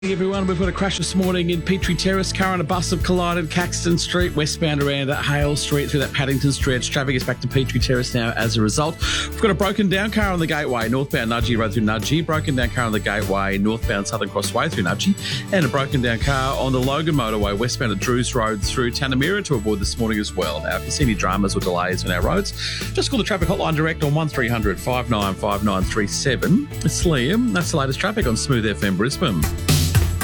Hey everyone, we've got a crash this morning in Petrie Terrace. Car and a bus have collided Caxton Street, westbound around Hale Street through that Paddington stretch. Traffic is back to Petrie Terrace now as a result. We've got a broken down car on the Gateway, northbound Nudgee Road through Nudgee. Broken down car on the Gateway, northbound Southern Cross Way through Nudgee. And a broken down car on the Logan Motorway, westbound at Drews Road through Tanamira to avoid this morning as well. Now, if you see any dramas or delays on our roads, just call the traffic hotline direct on 1300 595937. It's Liam. That's the latest traffic on Smooth FM Brisbane.